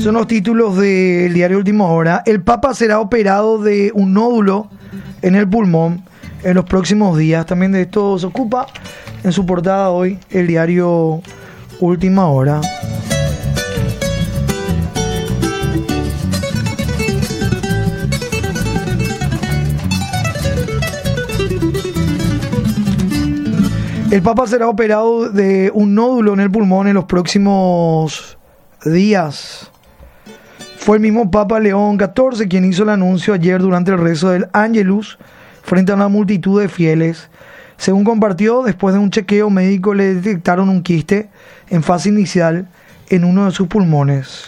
Son los títulos del diario Última Hora. El Papa será operado de un nódulo en el pulmón en los próximos días. También de esto se ocupa en su portada hoy el diario Última Hora. El Papa será operado de un nódulo en el pulmón en los próximos días. Fue el mismo Papa León XIV quien hizo el anuncio ayer durante el rezo del Ángelus frente a una multitud de fieles. Según compartió, después de un chequeo médico le detectaron un quiste en fase inicial en uno de sus pulmones.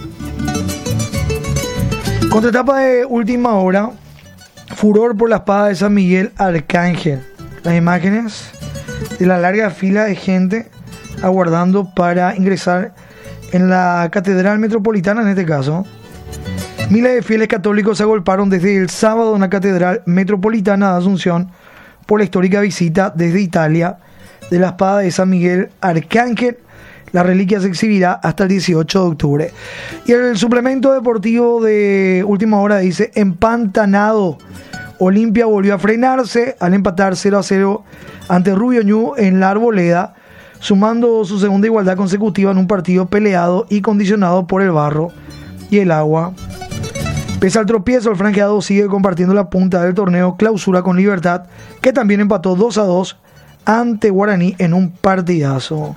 Contratapa de Última Hora, furor por la espada de San Miguel Arcángel. Las imágenes de la larga fila de gente aguardando para ingresar en la Catedral Metropolitana, en este caso. Miles de fieles católicos se agolparon desde el sábado en la Catedral Metropolitana de Asunción por la histórica visita desde Italia de la espada de San Miguel Arcángel. La reliquia se exhibirá hasta el 18 de octubre. Y el suplemento deportivo de Última Hora dice: empantanado. Olimpia volvió a frenarse al empatar 0-0 ante Rubio Ñu en la Arboleda, sumando su segunda igualdad consecutiva en un partido peleado y condicionado por el barro y el agua. Pese al tropiezo, el franjeado sigue compartiendo la punta del torneo Clausura con Libertad, que también empató 2-2 ante Guaraní en un partidazo.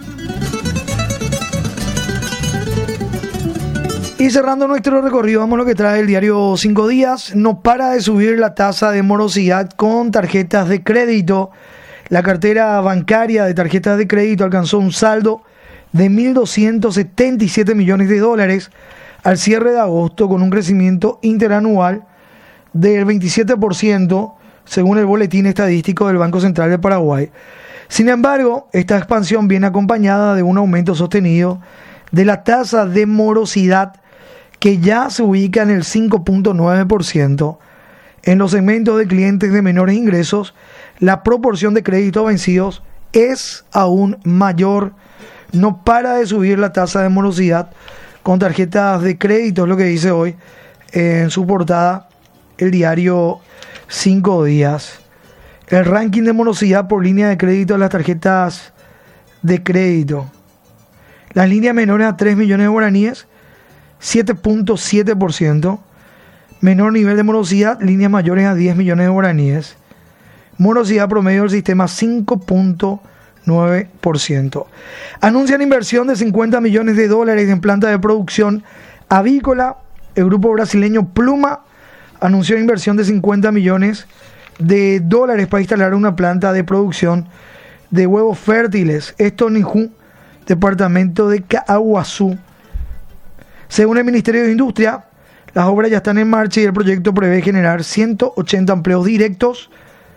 Y cerrando nuestro recorrido, vamos a lo que trae el diario 5 Días. No para de subir la tasa de morosidad con tarjetas de crédito. La cartera bancaria de tarjetas de crédito alcanzó un saldo de 1.277 millones de dólares al cierre de agosto, con un crecimiento interanual del 27%, según el boletín estadístico del Banco Central de Paraguay. Sin embargo, esta expansión viene acompañada de un aumento sostenido de la tasa de morosidad, que ya se ubica en el 5.9%. En los segmentos de clientes de menores ingresos, la proporción de créditos vencidos es aún mayor. No para de subir la tasa de morosidad con tarjetas de crédito, es lo que dice hoy en su portada el diario 5 Días. El ranking de morosidad por línea de crédito de las tarjetas de crédito. Las líneas menores a 3 millones de guaraníes, 7.7%. Menor nivel de morosidad, líneas mayores a 10 millones de guaraníes. Morosidad promedio del sistema, 5.9%. Anuncian inversión de 50 millones de dólares en planta de producción avícola. El grupo brasileño Pluma anunció inversión de 50 millones de dólares para instalar una planta de producción de huevos fértiles. Esto en Nijú, departamento de Caaguazú. Según el Ministerio de Industria, las obras ya están en marcha y el proyecto prevé generar 180 empleos directos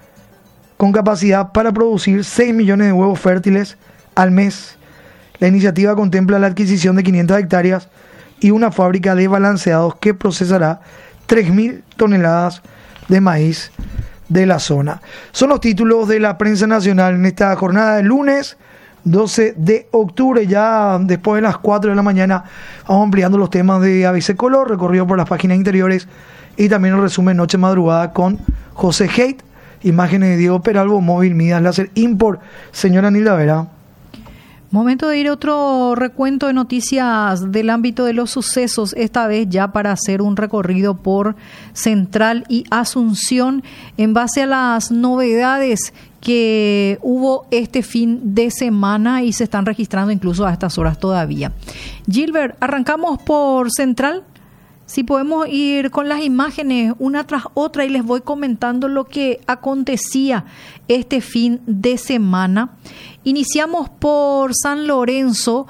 con capacidad para producir 6 millones de huevos fértiles al mes. La iniciativa contempla la adquisición de 500 hectáreas y una fábrica de balanceados que procesará 3.000 toneladas de maíz de la zona. Son los títulos de la prensa nacional en esta jornada de lunes 12 de octubre. Ya después de las 4 de la mañana vamos ampliando los temas de ABC Color, recorrido por las páginas interiores, y también el resumen Noche Madrugada con José Haidt, imágenes de Diego Peralbo, móvil Midas Láser Import. Señora Nilda Vera. Momento de ir a otro recuento de noticias del ámbito de los sucesos, esta vez ya para hacer un recorrido por Central y Asunción en base a las novedades que hubo este fin de semana y se están registrando incluso a estas horas todavía. Gilbert, arrancamos por Central. Si podemos ir con las imágenes una tras otra y les voy comentando lo que acontecía este fin de semana. Iniciamos por San Lorenzo,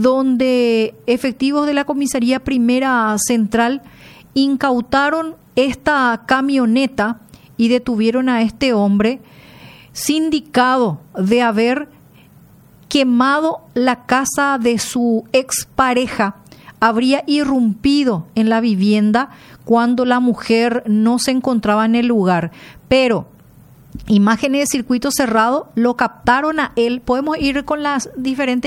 donde efectivos de la Comisaría Primera Central incautaron esta camioneta y detuvieron a este hombre sindicado de haber quemado la casa de su expareja. Habría irrumpido en la vivienda cuando la mujer no se encontraba en el lugar, pero imágenes de circuito cerrado lo captaron a él. Podemos ir con las diferentes